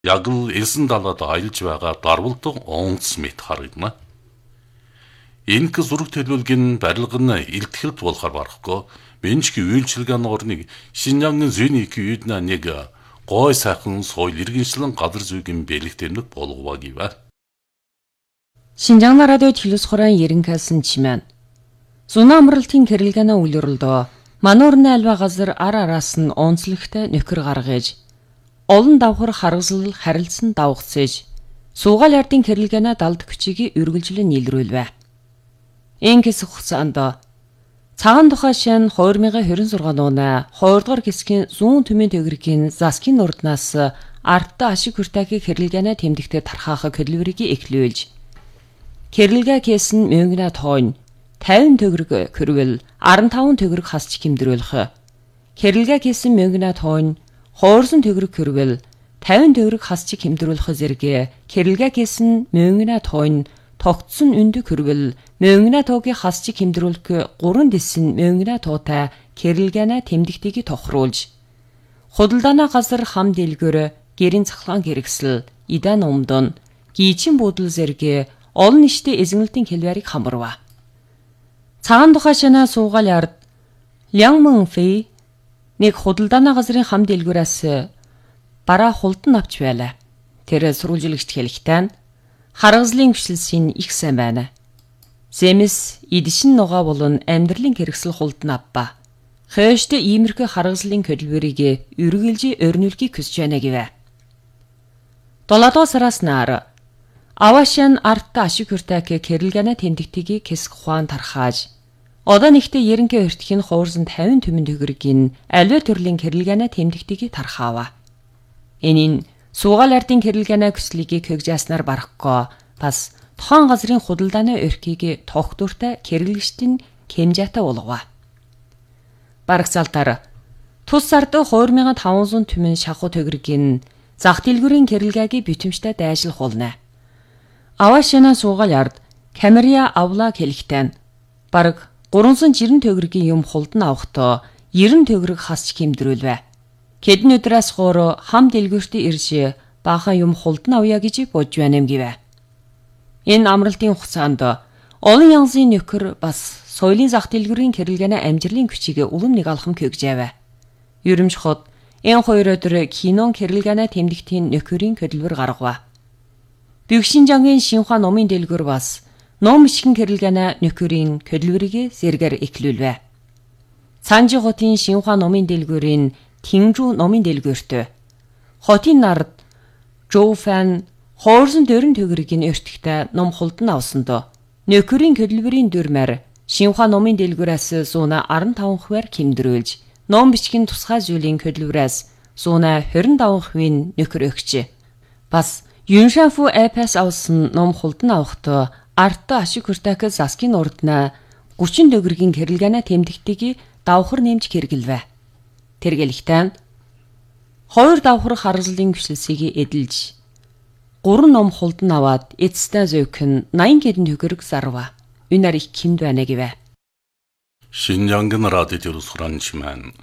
Яг л элсэн далаад аялж байгаа дарвалдаг онгоц мэт харагдана. Энэ зураг төлөвлөгийн барилга нь илтгэлд болохоор барахгүй. Менчки үйлчилгээний орныг Шинжаангийн зүйнийх үйднэ нэг гой сайхан соёл иргэншлэн газар зүйн бэлэгтэмдэг болгоо гівэ. Шинжаан радио телевиз хорон ерөнхийлсөн чимэн. Зуна амралтын кэрэлгэнэ үйлрэлдөө мануурны альва газар араас нь онцлогтой нөхөр гаргаж олон давхар харгазал харилцсан давхцээж суугаал ардын кэрэлгэнэ далд хүчийг үргэлжлэн нийлрүүлвэ. Энгэс хугацаанд цагаан тухай шин 2026 оны 2 дугаар хэсгийн зүүн төмийн төгрөгийн заскын урднаас артта ашиг хүртээхийг кэрэлгэнэ тэмдэгтээ тархаах кэлвэрийг эхлүүлж кэрэлгэ кэсэн мөнгнэ тойн 50 төгрөг көрвөл 15 төгрөг хасч хэмдрүүлэх. Кэрэлгэ кэсэн мөнгнэ тойн хоорсон төгрөг көрвөл 50 төгрөг хасч хэмдрүүлэх зэрэг кэрэлгэ кэсэн мөнгнэ тойн тогтсон өндөг көрвөл мөнгнэ тоогийн хасч хэмдрүүлэх 3 дэсэн мөнгнэ тоотай кэрэлгэнэ тэмдэгтийг тохируулж худалдааны газар хам дэлгөр гэрийн цахлаан гэрэгсэл идан умдон гийчин буудал зэрэг олон нийтийн эзэмлэлтийн хэлбэрийг хамарва. Цагаан тухай шинэ суугаал ард Лянгмэн Фэй нэг худалдааны газрын хам дэлгүүрээс бараа хулдан авч байлаа. Тэр сурвалжлагчд хэлэхдээ харгазлын гүшилсийн их сайн байна. Зэмэс идшин нугаа болон амьдралын хэрэгсэл хулдан авба. Хөөшд иймэрхүү харгазлын хөдөлмөрийг үргэлж өрнүүлэхийг хүсэж байна гэвэ. 7 дугаар сараас нар Авашин артта ашиг хүртээхээ кэрэлгэнэ тэмдэгтийг хэсэг ухаан тархааж одоо нэгтээ ерөнхий өртөхийн хуурсан 50 төмөн төгрөгийн аливаа төрлийн кэрэлгэнэ тэмдэгтийг тархаава. Энийн суугаал ардын кэрэлгэнэ хүслийг хөгжөөснөр барахгүй бас тохон газрын худалдааны өрхийг тогтвортой кэрэлгчдийн хэмжээтэй болгоо. Барагцаалтаар тус сард 2500 төмөн шахуу төгрөгийн зах дэлгүүрийн кэрэлгэгийг битэмжтэй дайжлах болно. Авашина суугаал ард камерия авлаа хэлэхтэн бараг 390 төгрөгийн юм хулдан авахдаа 90 төгрөг хасч хэмдрүүлвэ. Хэдэн өдрөөс гоор хам дэлгүүртээ ирж баахан юм хулдан авъя гэж бодж байна юм гэвэ. Энэ амралтын хугацаанд олон янзын нөхөр бас соёлын зах дэлгүүрийн кэрэлгэнэ амжилтын хүчийг улам нэг алхам хөгжөөв. Ерөмж хот энэ 2 өдөр кинон кэрэлгэнэ тэмдэгтийн нөхөрийн хөдөлмөр гаргав. Бэгшинжангийн Шинхуа номын дэлгүүр бас ном ишгэн кэрэлгэнэ нөхөрийн хөдөлмөрийг зэргээр эхлүүлвэ. Цанжи хотын Шинхуа номын дэлгүүрийн Тинжу номын дэлгүүрт хотын нард Жоуфан хоорсон 40 төгрөгийн өртөгтэй ном хулдан авсанд нөхөрийн хөдөлмөрийн дүрмээр Шинхуа номын дэлгүүрээс 115% хэмдрүүлж ном бичгийн тусгай зүйлийн хөдөлмөрөөс 125% нөхөр өгч. Бас Юншанфу эпэс авсан ном хулдан авахдаа артта ашиг хүртээхээ заскын урднаа 30 төгрөгийн кэрэлгэнэ тэмдэгтийг давхар нэмж хэрэглэвэ. Тэргэлэхтэн 2 давхар харгалзлын гүшилсийг эдэлж 3 ном хулдан аваад эцэстээ зөөхөн 80 хэдэн төгрөг зарва. Үнээр их хэмд байна гэвэ. Шинжаангийн радио телевиз хорон чимэн.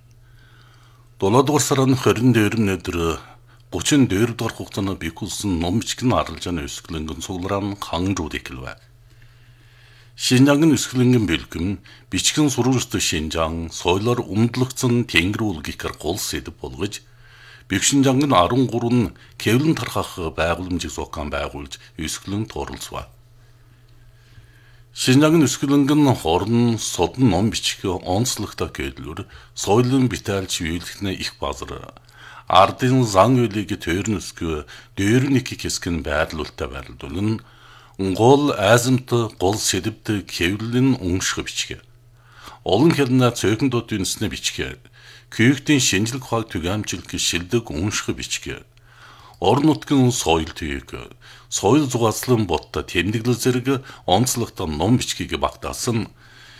7 дугаар сарын 24-ний өдөр 34 дугаар хугацаанд бийгүүлсэн ном бичгийн аралжааны өсгөлөнгөн суглараа хангууд эхэлвэ. Шинжаангийн өсгөлөнгөн бэлгэм бичгийн сурвалжтай Шинжаан соёлоор умдлагдсан тэнгэр уулгийнхаар гол сэдв болгож Бэгшинжангийн 13 кэвлэн тархах байгууламжийг зохион байгуулж өсгөлөн тууралцва. Шинжаангийн өсгөлөнгөн хорон содон ном бичих онцлогтой кэдлүр соёлын битээлж үйлдэлнэ их базар ардын зан үйлийг төрнөсгөө дээрник хэсгэн байрлуулалтаа байрлуулна гол айзамт гол сэдвт кэвлэн унших бичих. Олон хэлнэ цөөхөн дот үнснэ бичих. Күйгтийн шинжлэх ухааг түгээмжлэх шилдэг унших бичих. Орон нутгийн соёл тийг соёл зугаацлан ботта тэмдэглэл зэрэг онцлогтой ном бичгийг багтаасан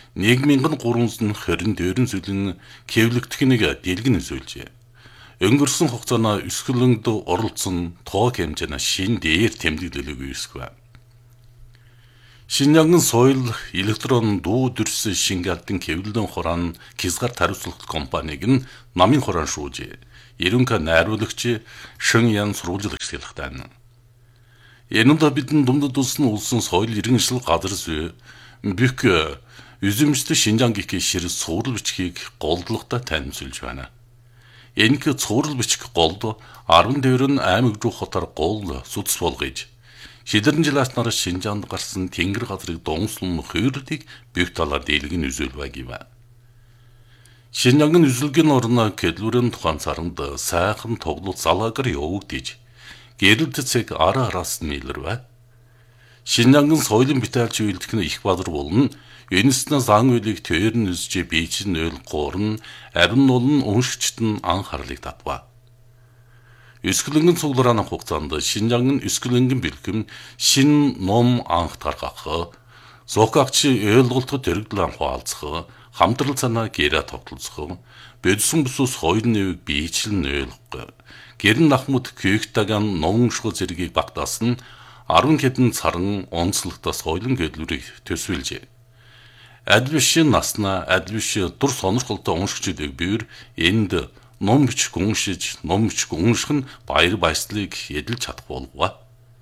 1324 зүйлэн кэвлэгдэхнийг дэлгэн үзүүлжээ. Өнгөрсөн хугацаанд өсгөлөнд оролцсон тоог хэмжээний шин дээр тэмдэглэлийг үүсгэв. Шинжаангийн соёл электрон дуу дүрс шингаалтын кэвлэн хорон хязгаар тариуцлах компаниг нь намын хорон шүүжээ. Ерөнхий найруулагч Шин Ян сурвалжлагч хэлэхтэн. Энэнд бидний думдад улсын соёл иргэншил газар зүй бик үзэмжтэй Шинжаан гэх ширс цуврал бичгийг голдлоготой танилцуулж байна. Энэ цуврал бичих голд 10 дээрэн аймаг руу хотор гол сүдс болгож шилэрэн жил аснаар Шинжаанд гарсан тэнгэр газрыг донслон хөөрлийг бүх талаар дийлгэн үзүүлвэ гэв. Шинжаангийн үзүүлгийн орно Кэдлүрэн тухайн царанд сайхан тоглолт залаагаар явагдаж гэрэл цэцэг араас нь илэрвэ. Шинжаангийн соёлын битээлч үйлдэх нь их бадар болно. Энэснэ зан үйлийг тээр нь үзжээ бийж нь ойл гоорн арин нул нь уншигчд нь анхаарлыг татва. Өсгөлөнгөн цугларааны хугацаанд Шинжаангийн өсгөлөнгөн бэлгэм шин ном анх гаргах, зоокагч ойлголтод дэрэгдэл анхаалцах, хамтрал санаа гэрэ тогтолцох, бодсон бүсус хоёрын нэвийг биечлэн ойлгох, гэрн нахмут күйгтаган номшгол зэргийг багтаас нь 10 хэдэн царан онцлогтой соёлын гэдлүүрийг төсвөлжээ. Адвиш насна адвиш дур сонирхолтой уншигчдыг бивэр энд ном бичих уншиж нь баяр баясгалыг эдэлж чадах болов.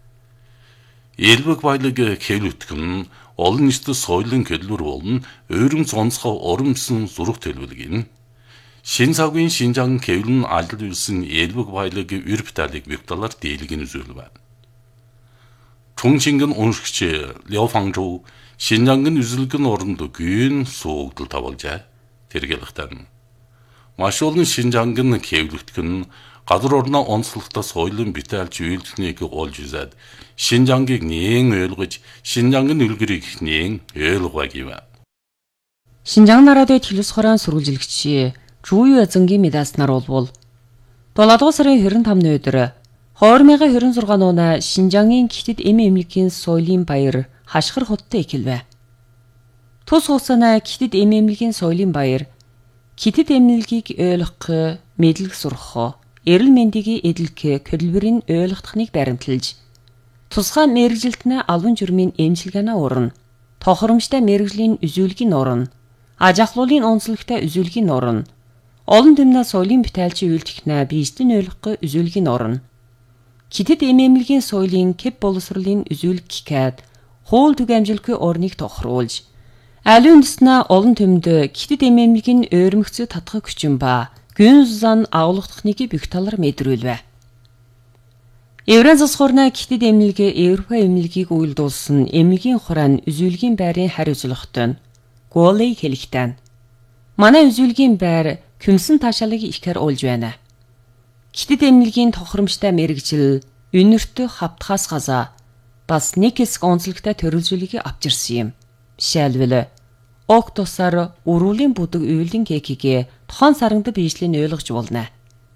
Элбэг баялаг хэлүтгэн олон нийтэд соёлын гэдлүүр болно. Өөрөм цонцгоо урамсан зураг төлөвлөгөн. Шин цагийн Шинжаан хэвлэн алд үлсэн элбэг баялаг ür биталыг бүх талаар дийлгэн үзүүлвэ. Чунчингэн уншигч Ляо Фангжоу Шинжаангийн үзүүлгэн оронд гүйн суугдал тавалжээ. Тэргэлхтэн. Маш олон Шинжаангийн хэвлэгтгэн газар орноо онцлогтой соёлын битээлч үйлдэлнийг олж үзээд Шинжаангийг нээн ойлгож Шинжаангийн үлгэрийг нээн ойлгоё гэв. Шинжаан нарадад хэлс хорон сурвалжлагч Жую Азангийн медаснаар болвол 7 дугаар сарын 25-ны өдөр 2026 оны Шинжаангийн Китэд эмэмлэгийн соёлын баяр хашгир хоттой эхэлвэ. Тус хугацааны Китэд эмэмлэгийн соёлын баяр Китэд эмнэлгийг ойлгох, мэдлэг сурах, эрэл мэндийг эдлэх хөдөлмөрийн ойлгохныг баримталж, тусгай мэргэжилтнээ албан журмын эмчилгээний уран, тохиромжтой мэргэжлийн үзүүлгийн уран, аж ахлуулын онцлогтой үзүүлгийн уран, олон түмний соёлын битээлч үйлдэх биеийн ойлгох үзүүлгийн уран, Китэд эмэмлэгийн соёлын кэп боловсролын үзүүлэг гэхэд хуул түгээмжилгүй орныг тохируулж, аливаа үндэснээ олон түмэнд Китэд эмэмлэгийн ойрмогцоо татах хүчин ба гүн зан агуулгахныг бүх талаар мэдрүүлвэ. Еврейн засгуурна Китэд эмнэлэг Европа эмнэлгийг уйлдуулсан эмнэлгийн хураан үзүүлгийн байрын харь үзүүлэгтэн Голей хэлэхтэн. Манай үзүүлгийн байр күнсэн таашаалыг ихээр уулж байна. Китэд эмнэлгийн тохиромжтой мэргэжил өнөртөө хавтахаас газаа бас нэг хэсэг онцлогтой төрөлжүүлгийг авчирсан юм. Жишээлбэл ог тусаар өрүүлийн бүдэг үйлийн кекигээ тохон сарангад биешлэн ойлгож болно.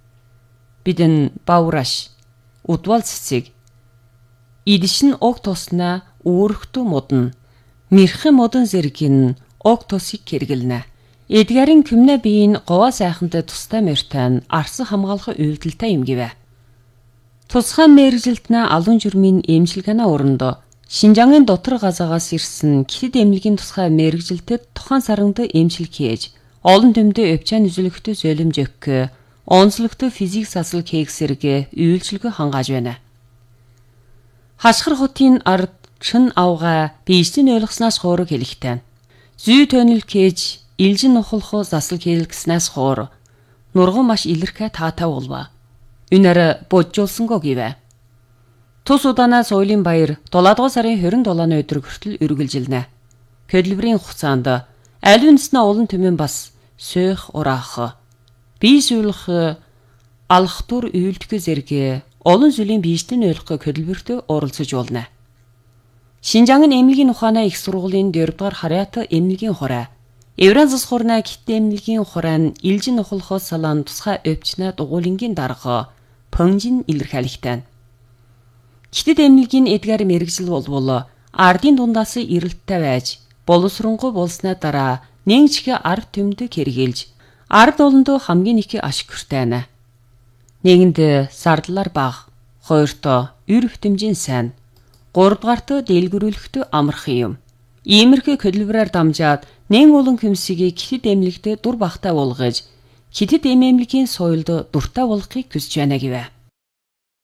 Бидэн бавраш удвал цэцэг идиш нь ог туснаа өөрөختөө модно. Мэрхэн модон зэргийн ог тусыг хэрэглэнэ. Эдгээрийн күмнэ биеийн говаа сайхантай тустай мэртэн арсан хамгаалах үйлдэлтэй юм гэвэ. Тусгай мэргэжилтнээ албан журмын эмчилгээний уранд Шинжаангийн дотор газаагаас ирсэн Китэд эмнэлгийн тусгай мэргэжилтэд тухайн сарангад эмчилэг хийж, олон түмдээ овчаан үзүүлэхтэй зөөлөмж өгөх, онцлогтой физик засал хийх зэрэг үйлчилгээ хангааж байна. Хашгир хотын ард шин авгаа биеийн ойлгоснаас хуураг хэлэхтэй. Зүй тонил хийж илжин нухалх засал хийлгэснээс хуур нурган маш илэрхэ таатай болва. Үнээр боджуулсангүй гэвэ. Тус удаанаа соёлын баяр 7 дугаар сарын 27-ны өдөр хүртэл үргэлжилнэ. Хөдөлмөрийн хугацаанд аль үндэснээ олон түмэн бас сөөх ураах, бие суулгах, алах тур үйлдэх зэрэг олон зүйлийн биеийн ойлгох хөдөлмөртөө оролцож болно. Шинжаангийн эмнэлгийн ухааны их сургуулийн 4 дугаар харьяат эмнэлгийн хураа, Еврейн засгуурна Китэд эмнэлгийн хураан илжин нухалхоос салаан тусгай өвчнээ дугуулингийн дарга Пөнжин илэрхийлэхтэй. Китэд эмнэлгийн эдгээр мэргэжил болвол ардын дундаас эрэлттэй байж, боловсронгуй болсны дараа нэгчгэ ард түмд хэрэгэлж, ард олондоо хамгийн их ашигтай байна. Нэгэнд зардлаар бага, хоёртоо ür хөтөмжийн сайн, гуравдугаартаа дэлгэрүүлэхтэй амархан юм. Иймэрхүү хөдөлмөрөөр дамжаад нэн олон хүмсийг Китэд эмнэлэгт дур багтаа болгож, Хятад эмэмлэгийн соёлд дуртай болохыг хүсэж байна гэв.